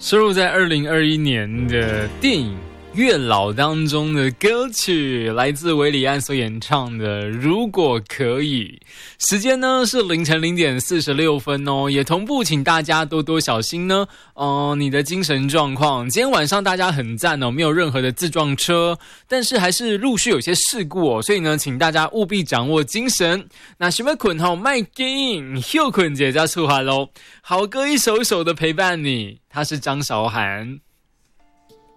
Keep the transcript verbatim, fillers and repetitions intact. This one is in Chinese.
收录在二零二一年的电影《月老》当中的歌曲，来自韦礼安所演唱的《如果可以》。时间呢是凌晨零点四十六分哦，也同步请大家多多小心呢。哦，你的精神状况。今天晚上大家很赞哦，没有任何的自撞车，但是还是陆续有些事故哦，所以呢，请大家务必掌握精神。那想要困吼，卖紧，休困姐家出海喽。好歌一首一首的陪伴你，他是张韶涵。